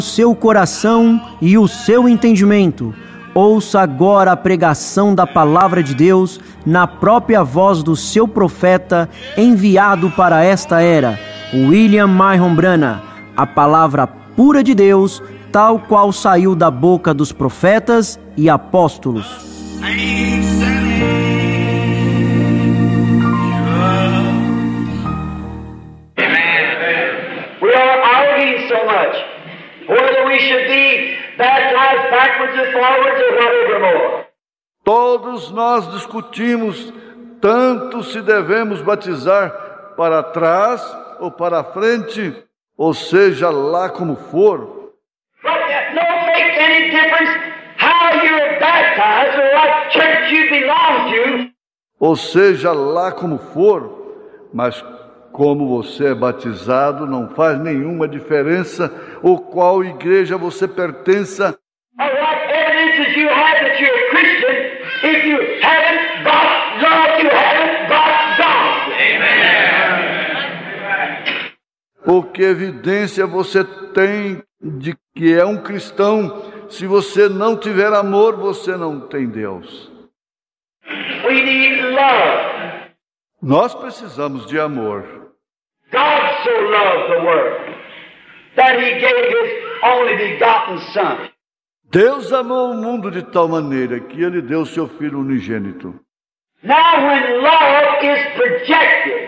seu coração e o seu entendimento. Ouça agora a pregação da Palavra de Deus na própria voz do seu profeta enviado para esta era, William Marion Branham, a palavra pura de Deus, tal qual saiu da boca dos profetas e apóstolos. We are arguing so much whether we should be baptized backwards and forwards or whatever more. Todos nós discutimos tanto se devemos batizar para trás ou para frente, ou seja lá como for. But it don't make any difference how you're baptized or what church you belong to. Ou seja lá como for, mas como você é batizado não faz nenhuma diferença ou qual igreja você pertença. Or what evidences you have that you're a Christian if you haven't got love, you haven't got God. Ou que evidência você tem de que é um cristão? Se você não tiver amor, você não tem Deus. We need love. Nós precisamos de amor. God so loved the world that He gave His only begotten Son. Deus amou o mundo de tal maneira que Ele deu seu Filho unigênito. Now when love is projected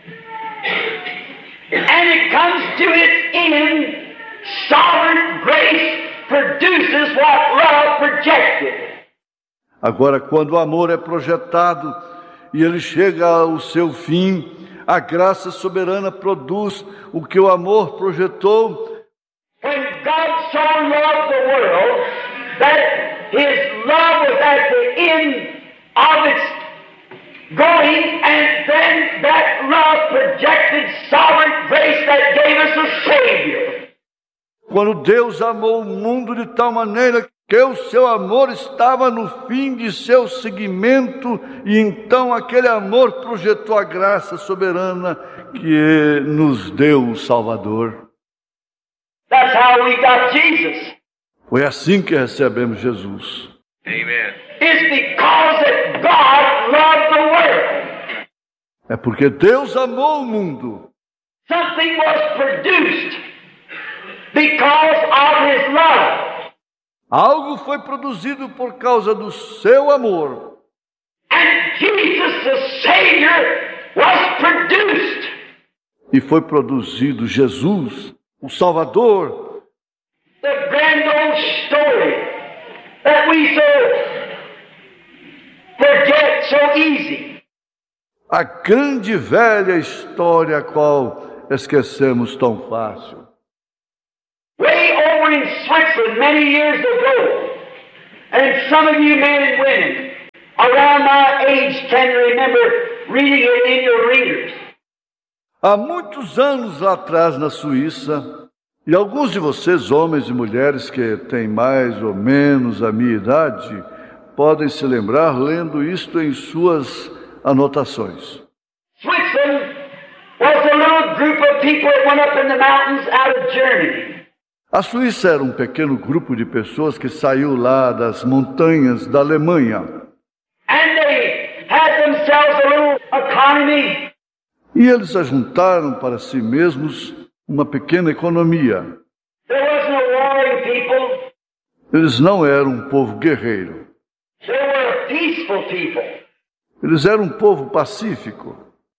and it comes to its end, sovereign grace produces what love projected. Agora, quando o amor é projetado e ele chega ao seu fim, a graça soberana produz o que o amor projetou. When God so loved the world that His love was at the end of its going, and then that love projected sovereign grace that gave us a Savior. Quando Deus amou o mundo de tal maneira que o seu amor estava no fim de seu seguimento, e então aquele amor projetou a graça soberana que nos deu o Salvador. That's how we got Jesus. Foi assim que recebemos Jesus. Amen. It's because that God loved the world. É porque Deus amou o mundo. Something was produced because of His love. Algo foi produzido por causa do seu amor. And Jesus, the Savior, was produced. E foi produzido Jesus, o Salvador. The grand old story that we so forget so easy. A grande velha história a qual esquecemos tão fácil. Way over in Switzerland many years ago, and some of you men and women around my age can remember reading it in your readers. Há muitos anos atrás na Suíça, e alguns de vocês, homens e mulheres que têm mais ou menos a minha idade, podem se lembrar lendo isto em suas anotações. Switzerland was a little group of people that went up in the mountains out of Germany. A Suíça era um pequeno grupo de pessoas que saiu lá das montanhas da Alemanha. And they had themselves a little economy. E eles ajuntaram para si mesmos uma pequena economia. There wasn't a warring people. Eles não eram um povo guerreiro. They were a peaceful people. Eles eram um povo pacífico.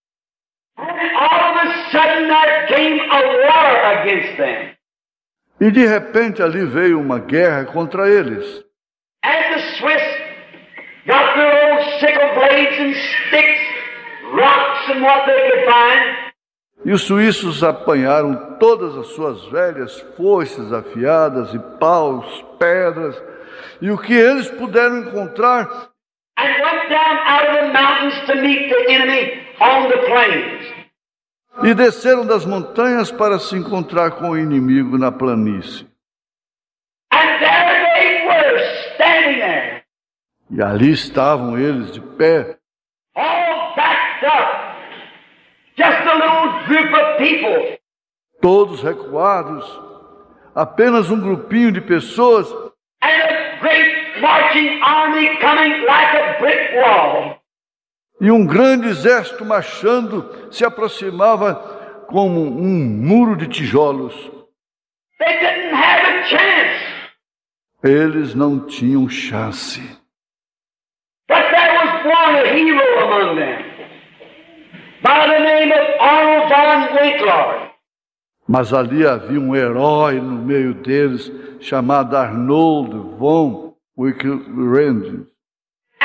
And all of a sudden there came a war against them. E de repente ali veio uma guerra contra eles. And the Swiss got their old sickle blades and sticks, rocks and what they could find. E os suíços apanharam todas as suas velhas foices afiadas e paus, pedras, e o que eles puderam encontrar. And went down out of the mountains to meet the enemy on the plains. E desceram das montanhas para se encontrar com o inimigo na planície. And there they were, standing there. E ali estavam eles de pé, All backed up. Just a little group of people. todos recuados, apenas um grupinho de pessoas, and a great marching army coming like a brick wall. e um grande exército marchando se aproximava como um muro de tijolos. They didn't have a chance. Eles não tinham chance. But there was one, a hero among them, by the name of Arnold von Winklord. Mas ali havia um herói no meio deles, chamado Arnold von Winkelried.